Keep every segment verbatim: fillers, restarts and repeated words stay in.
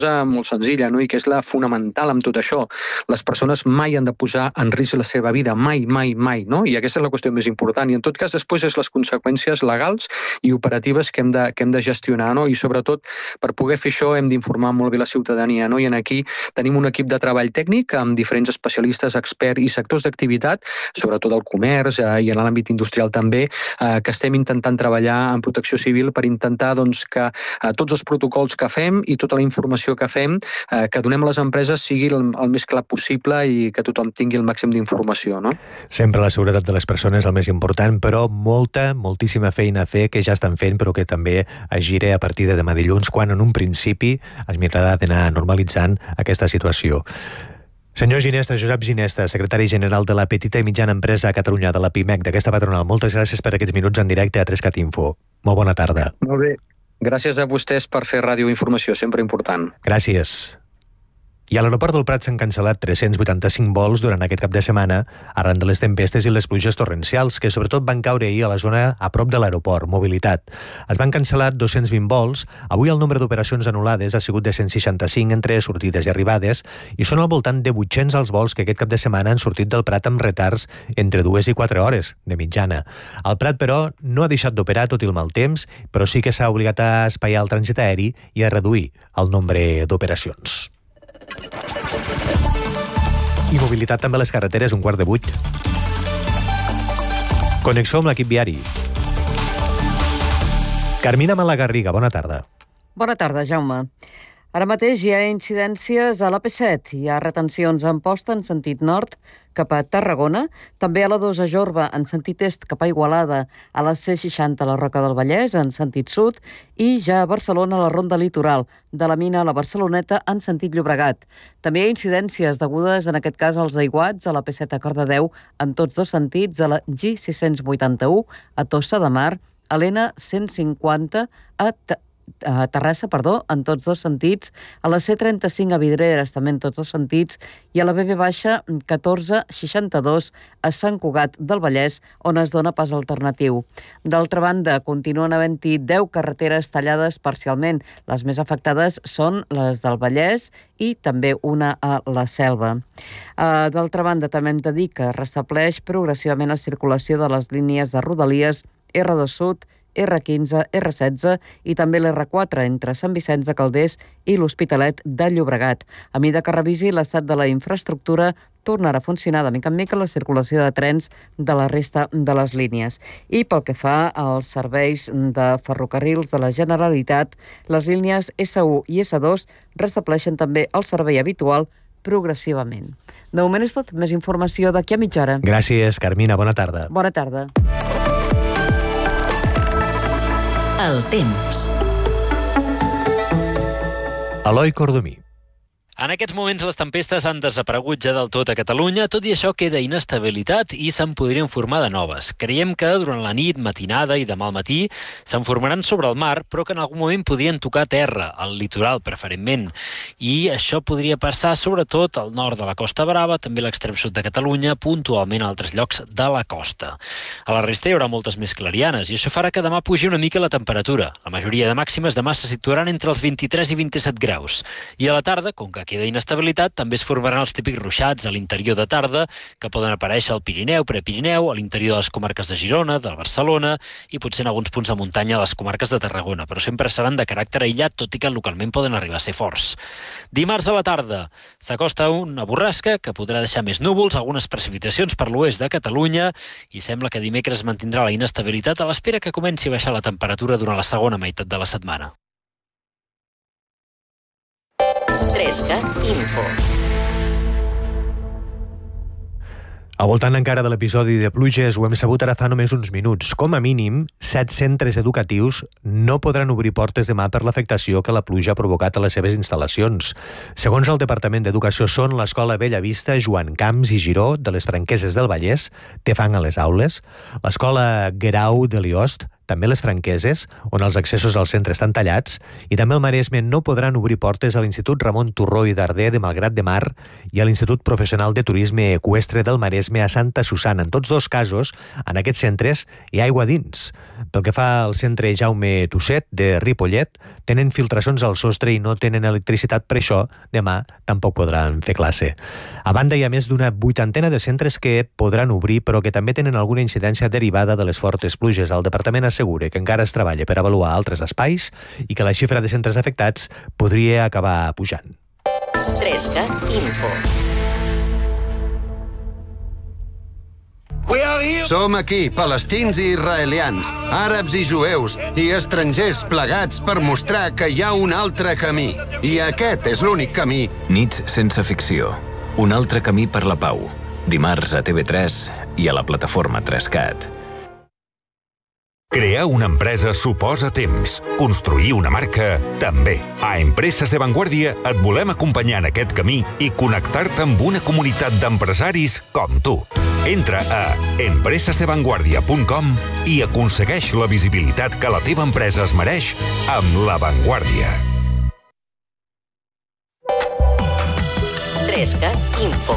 molt senzilla, no? I que és la fonamental amb tot això. Les persones mai han de posar en risc la seva vida, mai, mai, mai, no? I aquesta és la qüestió més important. I en tot cas, després és les conseqüències legals i operatives que hem de, que hem de gestionar, no? I sobretot, per poder fer això, hem d'informar molt bé la ciutadania, no? I en aquí tenim un equip de treball tècnic amb diferents especialistes, experts i sectors d'activitat, sobretot el comerç eh, i en l'àmbit industrial també, eh, que estem intentant treballar en protecció civil per intentar doncs, que eh, tots els protocols que fem i tota la informació que fem, eh, que donem a les empreses sigui el, el més clar possible i que tothom tingui el màxim d'informació, no? Sempre la seguretat de les persones és el més important, però molta, moltíssima feina a fer que ja estan fent, però que també es gira a partir de demà dilluns, quan en un principi es mirarà d'anar normalitzant aquesta situació. Senyor Ginesta, Josep Ginesta, secretari general de la Petita i Mitjana Empresa a Catalunya, de la PIMEC, d'aquesta patronal, moltes gràcies per aquests minuts en directe a tres cat info. Molt bona tarda. Molt bé. Gràcies a vostès per fer ràdio informació, sempre important. Gràcies. I a l'aeroport del Prat s'han cancel·lat tres-cents vuitanta-cinc vols durant aquest cap de setmana arran de les tempestes i les pluges torrencials, que sobretot van caure ahir a la zona a prop de l'aeroport, mobilitat. Es van cancel·lar dos-cents vint vols. Avui el nombre d'operacions anul·lades ha sigut de cent seixanta-cinc entre sortides i arribades i són al voltant de vuit-cents els vols que aquest cap de setmana han sortit del Prat amb retards entre dues i quatre hores, de mitjana. El Prat, però, no ha deixat d'operar tot i el mal temps, però sí que s'ha obligat a espaiar el trànsit aeri i a reduir el nombre d'operacions. I mobilitat també a les carreteres, un quart de vuit. Connexió amb l'equip viari. Carmina Malagarriga, bona tarda. Bona tarda, Jaume. Ara mateix hi ha incidències a l'A P set. Hi ha retencions en posta en sentit nord cap a Tarragona, també a la dos a Jorba en sentit est cap a Igualada, a la C seixanta a la Roca del Vallès en sentit sud i ja a Barcelona a la Ronda Litoral, de la Mina a la Barceloneta en sentit Llobregat. També hi ha incidències degudes en aquest cas als aiguats a l'A P set a Cardedeu en tots dos sentits, a la G sis cents vuitanta-u a Tossa de Mar, a l'N cent cinquanta a Tarragona, a Terrassa, perdó, en tots dos sentits, a la C trenta-cinc a Vidreres, també en tots dos sentits, i a la B B baixa catorze seixanta-dos a Sant Cugat del Vallès, on es dona pas alternatiu. D'altra banda, continuen havent-hi deu carreteres tallades parcialment. Les més afectades són les del Vallès i també una a la Selva. D'altra banda, també hem de dir que restableix progressivament la circulació de les línies de Rodalies R dos Sud, R quinze, R setze i també l'R quatre entre Sant Vicenç de Calders i l'Hospitalet de Llobregat. A mesura que revisi l'estat de la infraestructura, tornarà a funcionar de mica en mica la circulació de trens de la resta de les línies. I pel que fa als serveis de ferrocarrils de la Generalitat, les línies S u i S dos restableixen també el servei habitual progressivament. De moment és tot. Més informació d'aquí a mitja hora. Gràcies, Carmina. Bona tarda. Bona tarda. El temps. Eloi Cordomí. En aquests moments les tempestes han desaparegut ja del tot a Catalunya, tot i això queda inestabilitat i se'n podrien formar de noves. Creiem que durant la nit, matinada i demà al matí se'n formaran sobre el mar, però que en algun moment podrien tocar terra, al litoral preferentment. I això podria passar sobretot al nord de la Costa Brava, també a l'extrem sud de Catalunya, puntualment a altres llocs de la costa. A la resta hi haurà moltes més clarianes i això farà que demà pugi una mica la temperatura. La majoria de màximes demà se situaran entre els vint-i-tres i vint-i-set graus. I a la tarda, com que queda inestabilitat, també es formaran els típics ruixats a l'interior de tarda, que poden aparèixer al Pirineu, Prepirineu, a l'interior de les comarques de Girona, de Barcelona i potser en alguns punts de muntanya a les comarques de Tarragona, però sempre seran de caràcter aïllat, tot i que localment poden arribar a ser forts. Dimarts a la tarda s'acosta una borrasca que podrà deixar més núvols, algunes precipitacions per l'oest de Catalunya i sembla que dimecres mantindrà la inestabilitat a l'espera que comenci a baixar la temperatura durant la segona meitat de la setmana. tres cat Info. Al voltant encara de l'episodi de pluges, ho hem sabut ara fa només uns minuts. Com a mínim, set centres educatius no podran obrir portes demà per l'afectació que la pluja ha provocat a les seves instal·lacions. Segons el Departament d'Educació, són l'Escola Bellavista, Joan Camps i Giró, de les Franqueses del Vallès, té fang a les aules, l'Escola Guerau de Liost, també les franqueses, on els accessos al centre estan tallats, i també al Maresme no podran obrir portes a l'Institut Ramon Turró i Darder de Malgrat de Mar i a l'Institut Professional de Turisme Eqüestre del Maresme a Santa Susana. En tots dos casos, en aquests centres hi ha aigua dins. Pel que fa al centre Jaume Tusset de Ripollet, tenen filtracions al sostre i no tenen electricitat, per això demà tampoc podran fer classe. A banda, hi ha més d'una vuitantena de centres que podran obrir, però que també tenen alguna incidència derivada de les fortes pluges. El departament assegura que encara es treballa per avaluar altres espais i que la xifra de centres afectats podria acabar pujant. tres G Info. Som aquí, palestins i israelians, àrabs i jueus i estrangers plegats per mostrar que hi ha un altre camí. I aquest és l'únic camí. Nits sense ficció. Un altre camí per la pau. Dimarts a T V tres i a la plataforma trescat. Crear una empresa suposa temps. Construir una marca, també. A Empreses de Vanguardia et volem acompanyar en aquest camí i connectar-te amb una comunitat d'empresaris com tu. Entra a empreses de vanguardia punt com i aconsegueix la visibilitat que la teva empresa es mereix amb La Vanguardia. tres G Info.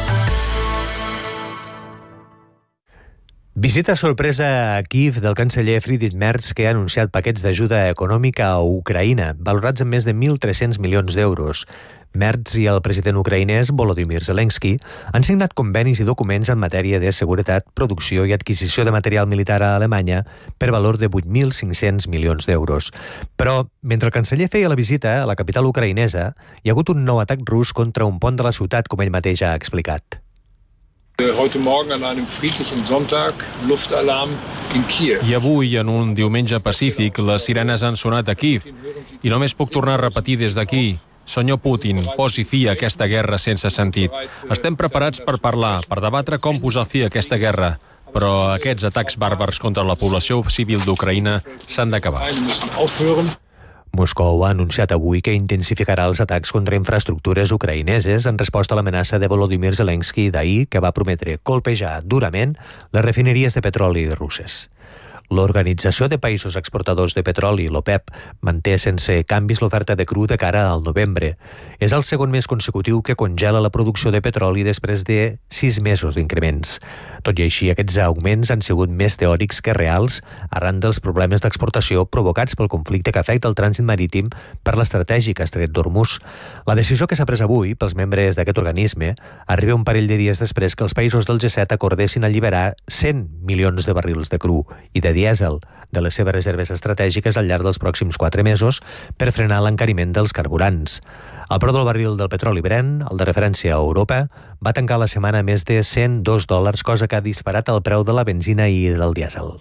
Visita sorpresa a Kíev del canceller Friedrich Merz, que ha anunciat paquets d'ajuda econòmica a Ucraïna, valorats en més de mil tres-cents milions d'euros. Merz i el president ucraïnès Volodymyr Zelensky han signat convenis i documents en matèria de seguretat, producció i adquisició de material militar a Alemanya per valor de vuit mil cinc-cents milions d'euros. Però, mentre el canceller feia la visita a la capital ucraïnesa, hi ha hagut un nou atac rus contra un pont de la ciutat, com ell mateix ha explicat. Heute Morgen an einem friedlichen Sonntag, Luftalarm in Kiev. I avui, en un diumenge pacífic, les sirenes han sonat a Kíev. I només puc tornar a repetir des d'aquí. Senyor Putin, posi fi a aquesta guerra sense sentit. Estem preparats per parlar, per debatre com posar fi a aquesta guerra. Però aquests atacs bàrbars contra la població civil d'Ucraïna s'han d'acabar. Moscou ha anunciat avui que intensificarà els atacs contra infraestructures ucraïneses en resposta a l'amenaça de Volodymyr Zelensky d'ahir, que va prometre colpejar durament les refineries de petroli russes. L'Organització de Països Exportadors de Petroli, l'OPEP, manté sense canvis l'oferta de cru de cara al novembre. És el segon mes consecutiu que congela la producció de petroli després de sis mesos d'increments. Tot i així, aquests augments han sigut més teòrics que reals arran dels problemes d'exportació provocats pel conflicte que afecta el trànsit marítim per l'estratègic estret d'Hormuz. La decisió que s'ha pres avui pels membres d'aquest organisme arriba un parell de dies després que els països del G set acordessin alliberar cent milions de barrils de cru i de dièsel de les seves reserves estratègiques al llarg dels pròxims quatre mesos per frenar l'encariment dels carburants. El preu del barril del petroli Brent, el de referència a Europa, va tancar la setmana a més de cent dos dòlars, cosa que ha disparat el preu de la benzina i del dièsel.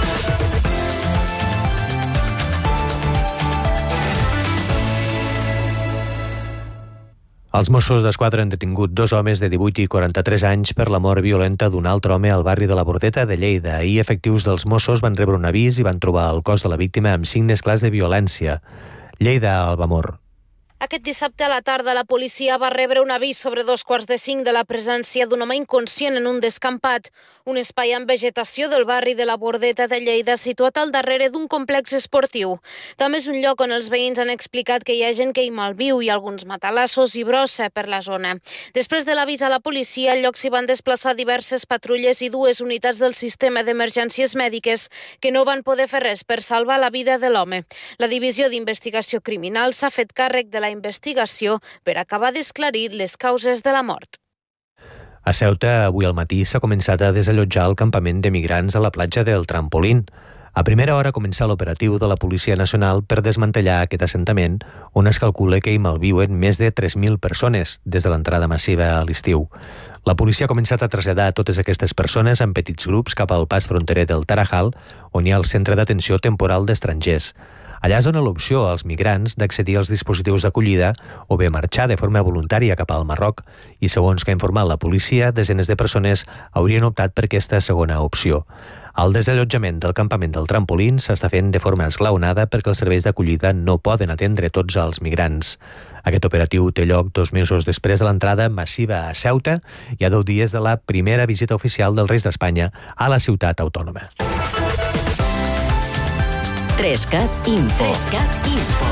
Els Mossos d'Esquadra han detingut dos homes de divuit i quaranta-tres anys per la mort violenta d'un altre home al barri de la Bordeta de Lleida. Ahir, efectius dels Mossos van rebre un avís i van trobar el cos de la víctima amb signes clars de violència. Lleida, Albamor. Aquest dissabte a la tarda la policia va rebre un avís sobre dos quarts de cinc de la presència d'un home inconscient en un descampat, un espai amb vegetació del barri de la Bordeta de Lleida situat al darrere d'un complex esportiu. També és un lloc on els veïns han explicat que hi ha gent que hi malviu i alguns matalassos i brossa per la zona. Després de l'avís a la policia, al lloc s'hi van desplaçar diverses patrulles i dues unitats del sistema d'emergències mèdiques que no van poder fer res per salvar la vida de l'home. La Divisió d'Investigació Criminal s'ha fet càrrec de la investigació per acabar d'esclarir les causes de la mort. A Ceuta, avui al matí s'ha començat a desallotjar el campament de migrants a la platja del Trampolín. A primera hora comença l'operatiu de la Policia Nacional per desmantellar aquest assentament, on es calcula que hi malviuen més de tres mil persones des de l'entrada massiva a l'estiu. La policia ha començat a traslladar totes aquestes persones en petits grups cap al pas fronterer del Tarajal, on hi ha el centre d'atenció temporal d'estrangers. Allà es dona l'opció als migrants d'accedir als dispositius d'acollida o bé marxar de forma voluntària cap al Marroc i, segons que ha informat la policia, desenes de persones haurien optat per aquesta segona opció. El desallotjament del campament del Trampolín s'està fent de forma esglaonada perquè els serveis d'acollida no poden atendre tots els migrants. Aquest operatiu té lloc dos mesos després de l'entrada massiva a Ceuta i a deu dies de la primera visita oficial dels Reis d'Espanya a la ciutat autònoma. Trescat Info. Trescat Info.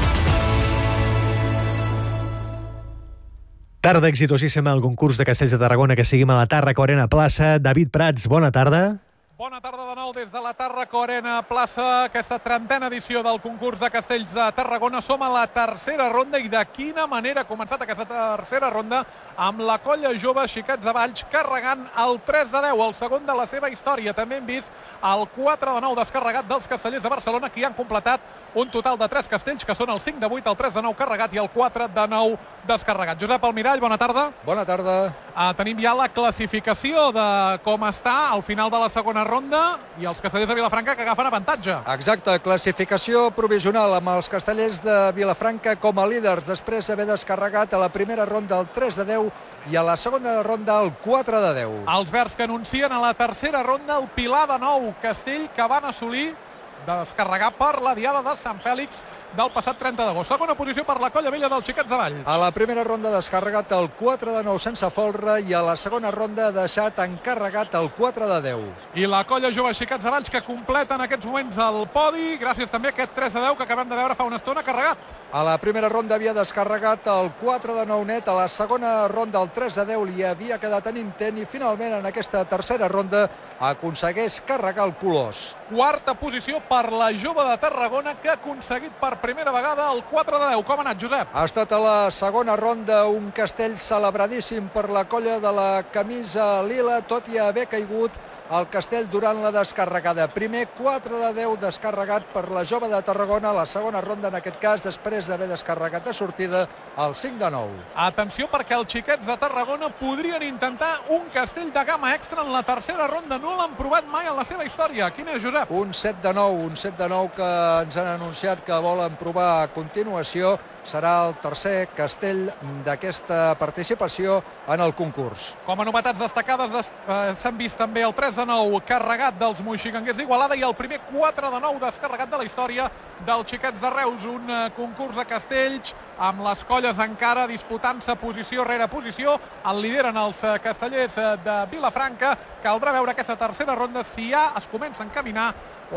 Tarda exitosíssima al concurs de Castells de Tarragona que seguim a la Tàrraco Arena Plaça. David Prats, bona tarda. Bona tarda de nou des de la Tàrraco Arena Plaça, aquesta trentena edició del concurs de Castells de Tarragona. Som a la tercera ronda i de quina manera ha començat aquesta tercera ronda amb la colla jove Xiquets de Valls carregant el tres de deu, el segon de la seva història. També hem vist el quatre de nou descarregat dels Castellers de Barcelona, que han completat un total de tres castells, que són el cinc de vuit, el tres de nou carregat i el quatre de nou descarregat. Josep Almirall, bona tarda. Bona tarda. Uh, tenim ja la classificació de com està al final de la segona ronda i els Castellers de Vilafranca que agafen avantatge. Exacte, classificació provisional amb els Castellers de Vilafranca com a líders després d'haver descarregat a la primera ronda el tres de deu i a la segona ronda el quatre de deu. Els verds que anuncien a la tercera ronda el Pilar de nou castell que van assolir de descarregar per la Diada de Sant Fèlix del passat trenta d'agost. Segona posició per la colla vella dels Xiquets de Valls. A la primera ronda descarregat el quatre de nou sense folre i a la segona ronda deixat encarregat el quatre de deu. I la colla jove Xiquets de Valls que completa en aquests moments el podi gràcies també a aquest tres de deu que acabem de veure fa una estona carregat. A la primera ronda havia descarregat el quatre de nou net, a la segona ronda el tres de deu li havia quedat en intent i finalment en aquesta tercera ronda aconsegueix carregar el Colós. Quarta posició per la jove de Tarragona que ha aconseguit per primera vegada el quatre de deu. Com ha anat, Josep? Ha estat a la segona ronda un castell celebradíssim per la colla de la camisa lila, tot i haver caigut el castell durant la descarregada. Primer quatre de deu descarregat per la jove de Tarragona, la segona ronda en aquest cas després d'haver descarregat a sortida el cinc de nou. Atenció perquè els Xiquets de Tarragona podrien intentar un castell de gamma extra en la tercera ronda. No l'han provat mai en la seva història. Quin és, Josep? Un set de nou, un set de nou que ens han anunciat que volen provar a continuació. Serà el tercer castell d'aquesta participació en el concurs. Com a novetats destacades des, eh, s'han vist també el tres de nou carregat dels moixicanguers d'Igualada i el primer quatre de nou descarregat de la història dels Xiquets de Reus. Un eh, concurs de castells amb les colles encara disputant-se posició rere posició. El lideren els eh, castellers eh, de Vilafranca. Caldrà veure aquesta tercera ronda si ja es comença a encaminar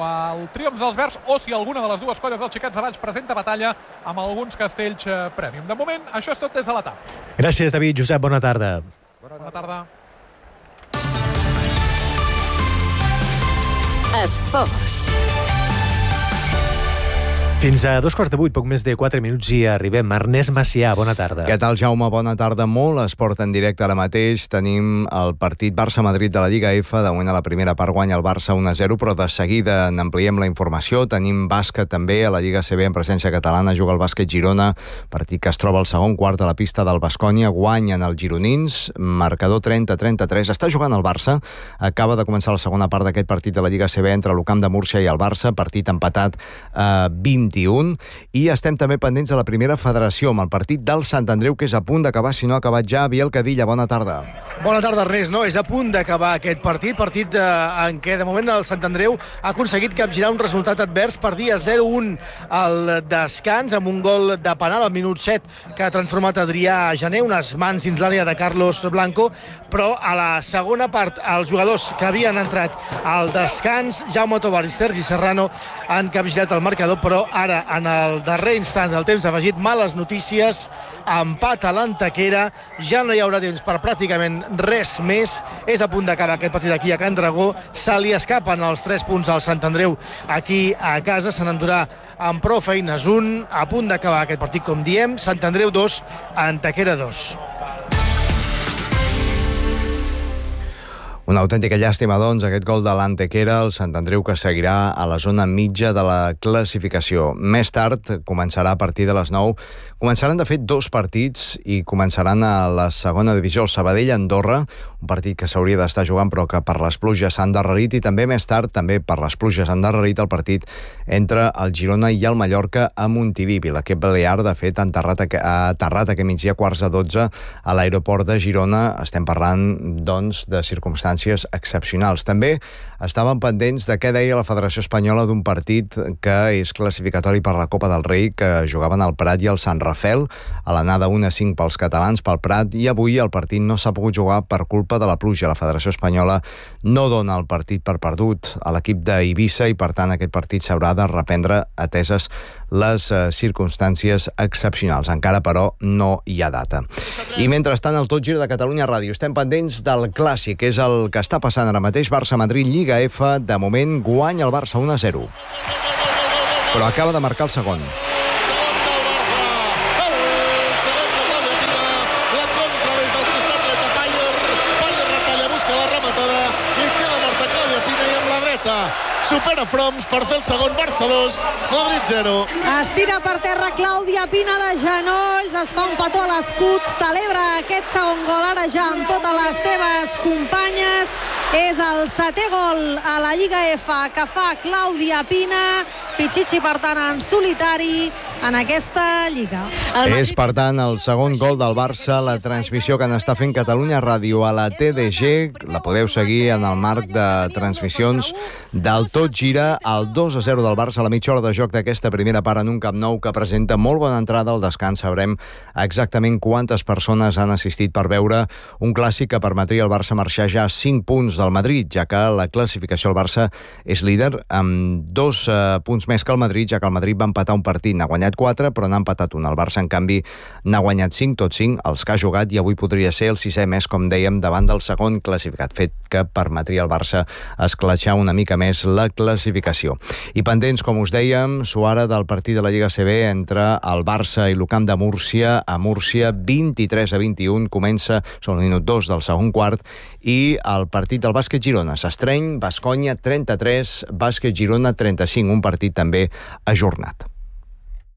el triomf dels verds o si alguna de les dues colles dels Xiquets de Valls presenta batalla amb alguns castells eh, prèmium. De moment, això és tot des de la T A P. Gràcies, David. Josep, bona tarda. Bona tarda. Esports. Fins a dos quarts de vuit, poc més de quatre minuts i arribem. Ernest Macià, bona tarda. Què tal, Jaume? Bona tarda. Molt esport en directe ara mateix. Tenim el partit Barça-Madrid de la Lliga F. De moment a la primera part guanya el Barça un a zero, però de seguida n'ampliem la informació. Tenim bàsquet també a la Lliga C B en presència catalana. Juga el bàsquet Girona, partit que es troba al segon quart a la pista del Baskonia. Guanyen els gironins, marcador trenta a trenta-tres. Està jugant el Barça. Acaba de començar la segona part d'aquest partit de la Lliga C B entre l'Ucamp de Múrcia i el Barça. Partit empatat a vint vint-i-un, i estem també pendents de la primera federació amb el partit del Sant Andreu, que és a punt d'acabar, si no ha acabat ja. Biel Cadilla, bona tarda. Bona tarda, Ernest. No, és a punt d'acabar aquest partit, partit eh, en què de moment el Sant Andreu ha aconseguit capgirar un resultat advers per dir a zero a un al descans, amb un gol de penal al minut set que ha transformat Adrià Jané, unes mans dins l'àrea de Carlos Blanco, però a la segona part els jugadors que havien entrat al descans, Jaume Tovar i Sergi Serrano, han capgirat el marcador, però ara, en el darrer instant del temps afegit, males notícies, empat a l'Antequera, ja no hi haurà temps per pràcticament res més, és a punt d'acabar aquest partit aquí a Can Dragó, se li escapen els tres punts al Sant Andreu aquí a casa, se n'endurà amb prou feines un, a punt d'acabar aquest partit, com diem, Sant Andreu dos, Antequera dos. Una autèntica llàstima, doncs, aquest gol de l'Antequera, el Sant Andreu que seguirà a la zona mitja de la classificació. Més tard, començarà a partir de les nou, començaran de fet dos partits i començaran a la segona divisió, el Sabadell-Andorra, un partit que s'hauria d'estar jugant però que per les pluges s'ha endarrerit, i també més tard, també per les pluges s'ha endarrerit el partit entre el Girona i el Mallorca a Montilivi. L'equip balear, de fet, ha aterrat, ha aterrat aquest migdia quarts de dotze a l'aeroport de Girona. Estem parlant, doncs, de circumstàncies circumstàncies excepcionals. També estaven pendents de què deia la Federació Espanyola d'un partit que és classificatori per la Copa del Rei, que jugaven al Prat i al Sant Rafel, a l'anada un a cinc pels catalans, pel Prat, i avui el partit no s'ha pogut jugar per culpa de la pluja. La Federació Espanyola no dona el partit per perdut a l'equip d'Eivissa i, per tant, aquest partit s'haurà de reprendre ateses les eh, circumstàncies excepcionals. Encara, però, no hi ha data. I mentrestant, al Tot Gira de Catalunya Ràdio estem pendents del clàssic, és el que està passant ara mateix. Barça-Madrid, Lliga F, de moment guanya el Barça un a zero. Però acaba de marcar el segon. Supera Froms per fer el segon. Barça dos, Madrid zero. Es tira per terra Clàudia Pina de genolls, es fa un petó a l'escut, celebra aquest segon gol ara ja amb totes les seves companyes. És el setè gol a la Lliga F que fa Clàudia Pina, Pichichi, per tant, en solitari en aquesta Lliga. És, per tant, el segon gol del Barça. La transmissió que n'està fent Catalunya Ràdio a la T D G, la podeu seguir en el marc de transmissions del Tot Gira. El dos a zero del Barça a la mitja hora de joc d'aquesta primera part en un Camp Nou que presenta molt bona entrada al descans. Sabrem exactament quantes persones han assistit per veure un clàssic que permetria al Barça marxar ja a cinc punts del Madrid, ja que la classificació el Barça és líder amb dos eh, punts més que el Madrid, ja que el Madrid va empatar un partit, n'ha guanyat quatre, però n'ha empatat un. El Barça, en canvi, n'ha guanyat cinc, tots cinc, els que ha jugat, i avui podria ser el sisè més, com dèiem, davant del segon classificat, fet que permetria al Barça esclatxar una mica més la classificació. I pendents, com us dèiem, suara del partit de la Lliga A C B entre el Barça i l'Ucamp de Múrcia. A Múrcia, vint-i-tres a vint-i-un, comença, són el minut dos del segon quart, i el partit del Bàsquet Girona s'estreny, Baskonia trenta-tres, Bàsquet Girona trenta-cinc, un partit també ajornat.